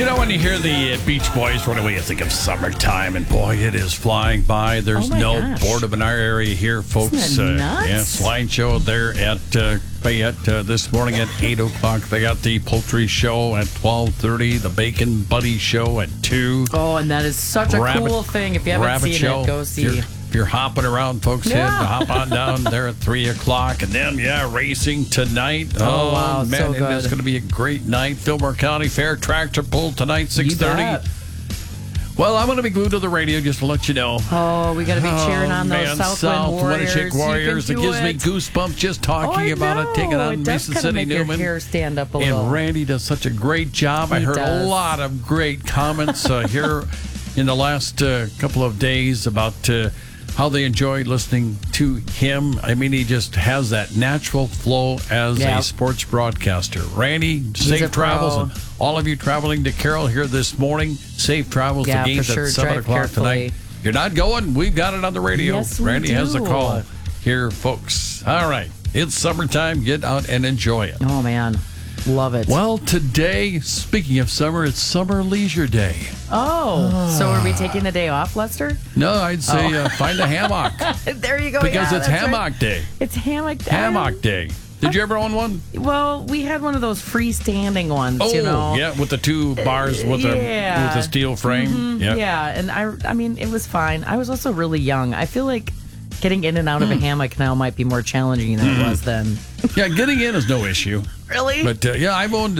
You know, when you hear the Beach Boys, what do you think of summertime? And boy, it is flying by. There's no boredom in our area here, folks. Isn't that nuts? Yeah, slideshow there at Fayette this morning at 8 o'clock. They got the poultry show at 12:30, the Bacon Buddy show at 2. Oh, and that is such a cool thing. If you haven't seen it, go see. If you're hopping around, folks, head to hop on down there at 3 o'clock. And then, racing tonight. Oh, wow, man, so good. it's going to be a great night. Fillmore County Fair tractor pull tonight, 6:30. Well, I'm going to be glued to the radio just to let you know. Oh, we got to be cheering on those Southwind Warriors. Winneshiek Warriors. It gives me goosebumps just talking about it, taking on Mason City Newman. Your hair stand up a little. And Randy does such a great job. I heard a lot of great comments here in the last couple of days about how they enjoyed listening to him. I mean, he just has that natural flow as a sports broadcaster. Randy, safe travels. And all of you traveling to Carroll here this morning, safe travels to games at 7 o'clock tonight. You're not going? We've got it on the radio. Yes, Randy has the call here, folks. All right. It's summertime. Get out and enjoy it. Oh, man. Love it. Well, today, speaking of summer, it's Summer Leisure Day. Oh, so are we taking the day off, Lester? No, I'd say find a hammock. There you go. Because it's hammock day. It's hammock day. Hammock day. Did you ever own one? Well, we had one of those freestanding ones, yeah, with the two bars with a steel frame. Mm-hmm. Yep. Yeah, and I mean, it was fine. I was also really young. I feel like getting in and out of a hammock now might be more challenging than it was then. Yeah, getting in is no issue. Really? But I owned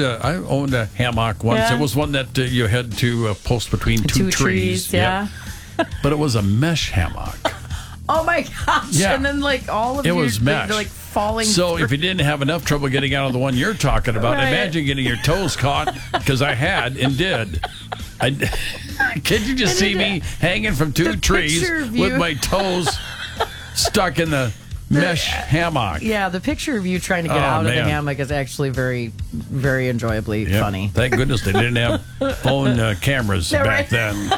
a hammock once. Yeah. It was one that you had to post between two trees. Yeah. Yep. But it was a mesh hammock. Oh my gosh! Yeah. And then all of it was mesh. They're falling. So if you didn't have enough trouble getting out of the one you're talking about, imagine getting your toes caught, because I had and did. Could you just see me hanging from two trees with my toes stuck in the mesh hammock? Yeah, the picture of you trying to get out of the hammock is actually very, very enjoyably funny. Thank goodness they didn't have phone cameras back then.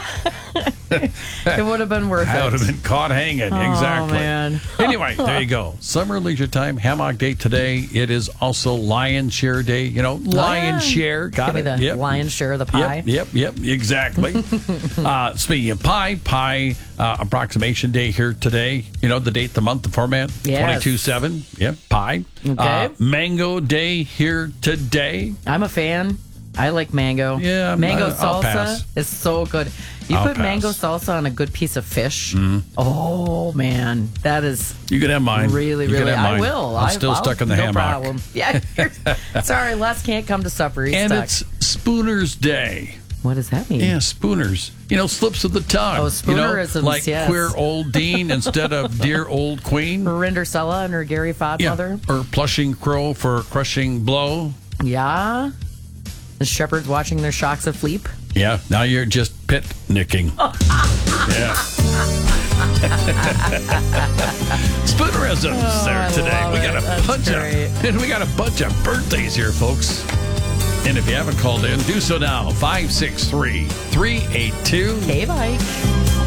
It would have been worth it. I would have been caught hanging. Exactly. Man. Anyway, there you go. Summer Leisure Time, Hammock Day today. It is also Lion's Share Day. You know, Lion's Share. Got it. The lion's share of the pie. Yep. Exactly. Speaking of pie approximation day here today. You know, the date, the month, the format. Yes. 22/7. Yep, pie. Okay. Mango Day here today. I'm a fan. I like mango. Yeah, mango I'll salsa pass. is so good. You put mango salsa on a good piece of fish. Mm-hmm. Oh man, that is. You can have mine. Really. I will. I'm still stuck in the hammock. No problem. Yeah. Sorry, Les can't come to supper. He's stuck. It's Spooner's Day. What does that mean? Yeah, spooners. You know, slips of the tongue. Oh, spoonerisms, like yes. Queer Old Dean instead of Dear Old Queen. Rindercella and her Gary Fodmother. Yeah. Or Plushing Crow for Crushing Blow. Yeah. The shepherds watching their shocks afleep. Yeah, now you're just picnicking. Yeah. Spoonerisms there today. We got a bunch of birthdays here, folks. And if you haven't called in, do so now. 563-382. Hey, Mike.